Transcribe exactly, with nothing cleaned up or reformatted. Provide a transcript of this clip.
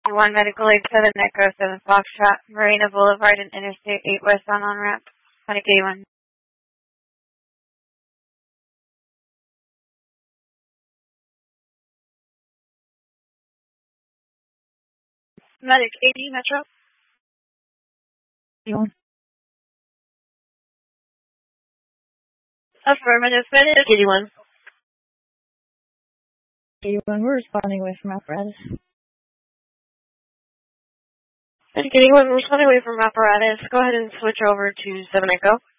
one Medical Aid seven Echo seven Foxtrot, Marina Boulevard and Interstate eight westbound on ramp. Medic eighty-one. Medic eighty Metro. eighty-one. Affirmative. Medic eighty-one. eighty-one, we're responding away from apparatus. Medic eighty-one, we're responding away from apparatus. Go ahead and switch over to seven Echo.